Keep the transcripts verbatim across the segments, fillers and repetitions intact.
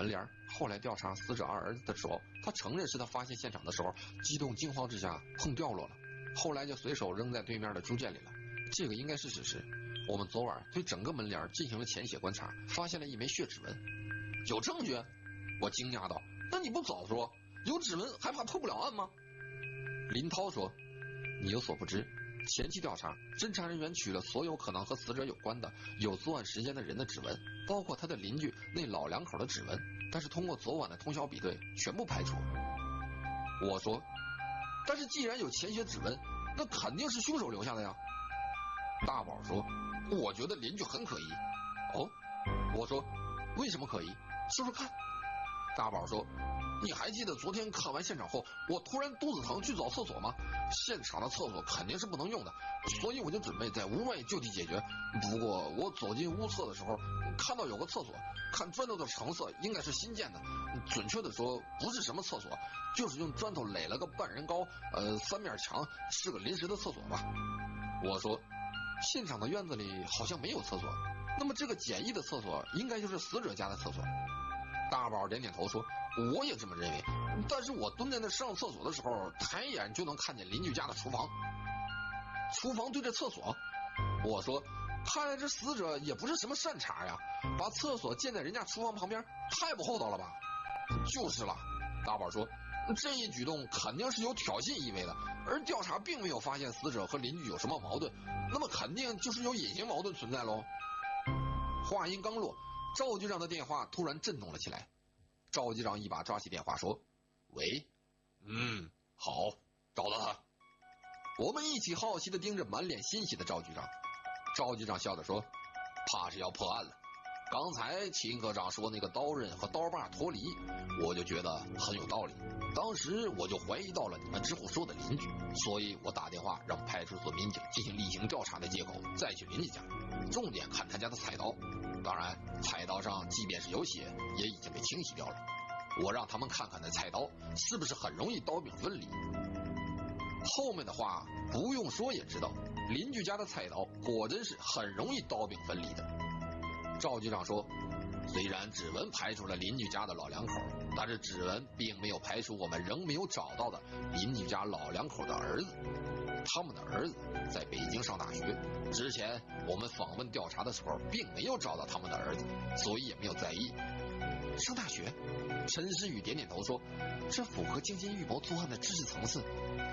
门帘。后来调查死者二儿子的时候，他承认是他发现现场的时候激动惊慌之下碰掉落了，后来就随手扔在对面的猪圈里了。这个应该是事实。我们昨晚对整个门帘进行了浅血观察，发现了一枚血指纹。有证据？我惊讶道。那你不早说，有指纹还怕破不了案吗？林涛说，你有所不知，前期调查，侦查人员取了所有可能和死者有关的有作案时间的人的指纹，包括他的邻居那老两口的指纹，但是通过昨晚的通宵比对，全部排除。我说，但是既然有浅血指纹，那肯定是凶手留下的呀。大宝说，我觉得邻居很可疑。哦，我说，为什么可疑？说说看。大宝说，你还记得昨天看完现场后，我突然肚子疼去找厕所吗？现场的厕所肯定是不能用的，所以我就准备在屋外就地解决。不过我走进屋侧的时候，看到有个厕所，看砖头的成色应该是新建的，准确的说不是什么厕所，就是用砖头垒了个半人高，呃，三面墙，是个临时的厕所吧。我说，现场的院子里好像没有厕所，那么这个简易的厕所应该就是死者家的厕所。大宝点点头说，我也这么认为，但是我蹲在那上厕所的时候，抬眼就能看见邻居家的厨房。厨房对着厕所？我说，看来这死者也不是什么善茬呀，把厕所建在人家厨房旁边，太不厚道了吧？就是了，大宝说，这一举动肯定是有挑衅意味的，而调查并没有发现死者和邻居有什么矛盾，那么肯定就是有隐形矛盾存在喽。话音刚落，赵局长的电话突然震动了起来。赵局长一把抓起电话说，喂。嗯，好，找到他。我们一起好奇地盯着满脸欣喜的赵局长。赵局长笑着说，怕是要破案了。刚才秦科长说那个刀刃和刀把脱离，我就觉得很有道理，当时我就怀疑到了你们之后说的邻居，所以我打电话让派出所民警进行例行调查的借口再去邻居家，重点看他家的菜刀。当然菜刀上即便是有血也已经被清洗掉了，我让他们看看那菜刀是不是很容易刀柄分离。后面的话不用说也知道，邻居家的菜刀果真是很容易刀柄分离的。赵局长说，虽然指纹排除了邻居家的老两口，但是指纹并没有排除我们仍没有找到的邻居家老两口的儿子。他们的儿子在北京上大学，之前我们访问调查的时候并没有找到他们的儿子，所以也没有在意。上大学？陈诗雨点点头说，这符合精心预谋作案的知识层次。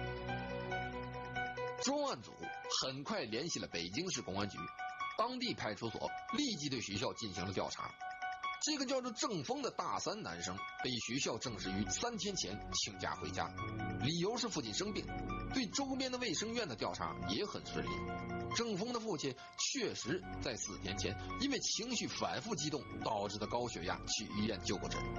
专案组很快联系了北京市公安局，当地派出所立即对学校进行了调查。这个叫做郑峰的大三男生被学校证实于三天前请假回家，理由是父亲生病。对周边的卫生院的调查也很顺利，郑峰的父亲确实在四天前因为情绪反复激动导致的高血压去医院就过诊。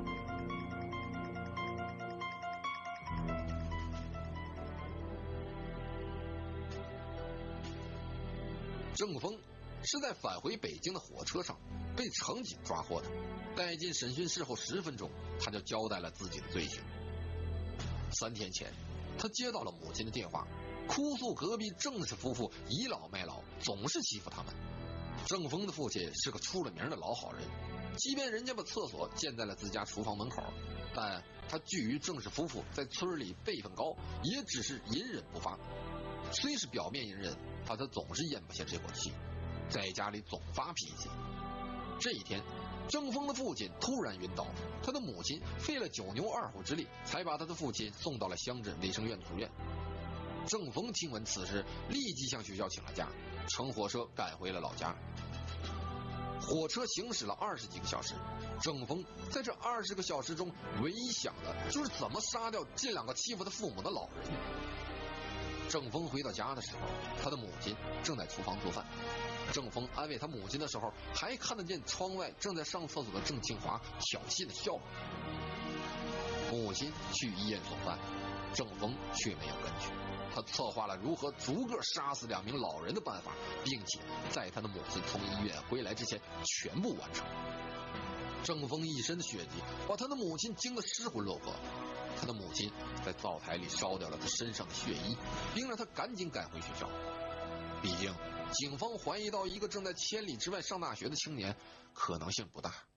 郑峰是在返回北京的火车上被乘警抓获的，带进审讯室后十分钟，他就交代了自己的罪行。三天前，他接到了母亲的电话，哭诉隔壁郑氏夫妇倚老卖老，总是欺负他们。郑峰的父亲是个出了名的老好人，即便人家把厕所建在了自家厨房门口，但他惧于郑氏夫妇在村里辈分高，也只是隐忍不发。虽是表面隐忍，但他总是咽不下这口气，在家里总发脾气。这一天，郑峰的父亲突然晕倒，他的母亲费了九牛二虎之力才把他的父亲送到了乡镇卫生院住院。郑峰听闻此事，立即向学校请了假，乘火车赶回了老家。火车行驶了二十几个小时，郑峰在这二十个小时中唯一想的就是怎么杀掉这两个欺负他父母的老人。郑峰回到家的时候，他的母亲正在厨房做饭。郑峰安慰他母亲的时候，还看得见窗外正在上厕所的郑清华挑衅的笑容。母亲去医院送饭，郑峰却没有跟去。他策划了如何逐个杀死两名老人的办法，并且在他的母亲从医院回来之前全部完成。郑峰一身的血迹把他的母亲惊得失魂落魄，他的母亲在灶台里烧掉了他身上的血衣，并让他赶紧赶回学校。毕竟警方怀疑到一个正在千里之外上大学的青年可能性不大。